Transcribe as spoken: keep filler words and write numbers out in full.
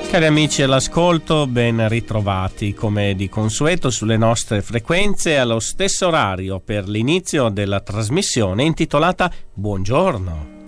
Cari amici all'ascolto, ben ritrovati come di consueto sulle nostre frequenze allo stesso orario per l'inizio della trasmissione intitolata Buongiorno.